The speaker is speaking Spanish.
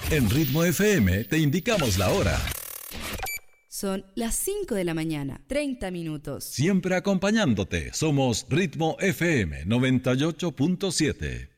En Ritmo FM te indicamos la hora. Son las 5 de la mañana, 30 minutos. Siempre acompañándote, somos Ritmo FM 98.7.